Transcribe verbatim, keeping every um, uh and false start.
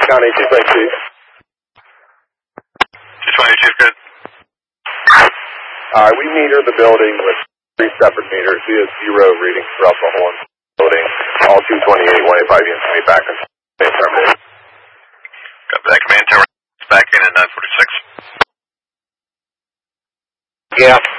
County two twenty-two. two twenty-two, good. Alright, we meter the building with three separate meters. We have zero readings throughout the whole building. All two twenty-eight, one eighty-five units will be back in terminated. Copy that, command tower back in at nine forty-six. Yeah.